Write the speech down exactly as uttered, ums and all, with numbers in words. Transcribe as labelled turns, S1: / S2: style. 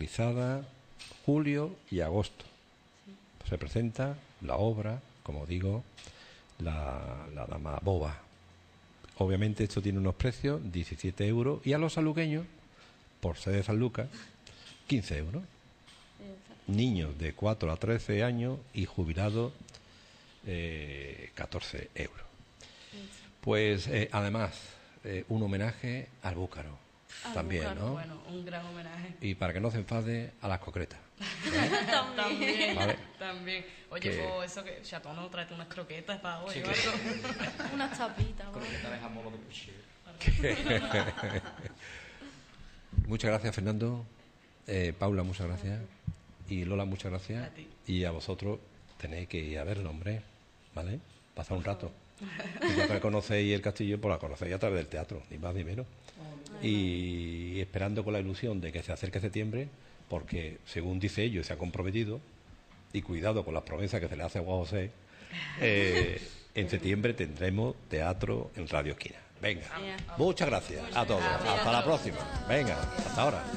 S1: realizada julio y agosto. Se presenta la obra, como digo, la, la Dama Boba. Obviamente esto tiene unos precios, diecisiete euros, y a los sanluqueños, por ser de San Lucas, quince euros. Niños de cuatro a trece años y jubilados, eh, catorce euros. Pues eh, además, eh, un homenaje al búcaro.
S2: Al
S1: también,
S2: búcaro,
S1: ¿no?
S2: Bueno, un gran homenaje.
S1: Y para que no se enfade, a las concretas.
S2: También,
S1: Vale.
S2: también. Oye,
S1: Que-
S2: pues eso que Chatón nos trae unas croquetas para hoy
S3: Sí,
S2: o
S3: que-
S2: algo.
S4: Unas tapitas, ¿vale?
S3: Croqueta de jamón de puchero.
S1: Muchas gracias, Fernando. Eh, Paula, muchas gracias. Y Lola, muchas gracias.
S2: A ti.
S1: Y a vosotros tenéis que ir a verlo, hombre. ¿Vale? Pasar un rato. Y ya que conocéis el castillo, pues la conocéis a través del teatro, ni más ni menos. Y esperando con la ilusión de que se acerque septiembre, porque según dice ellos, se ha comprometido, y cuidado con las promesas que se le hace a Juan José, eh, en septiembre tendremos teatro en Radio Esquina. Venga,
S4: Bien.
S1: muchas gracias a todos.
S2: gracias.
S1: Hasta la próxima. Venga, hasta ahora.